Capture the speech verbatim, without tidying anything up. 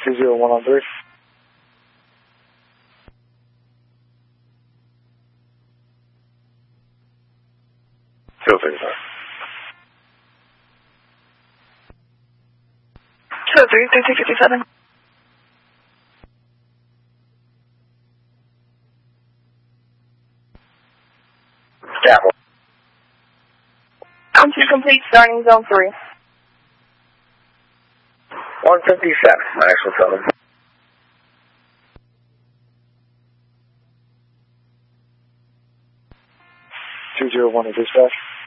two zero one on three. Two three five. Two three thirty fifty seven. Apple. Country complete, starting zone three. One fifty seven. My actual seven. Two zero one on dispatch.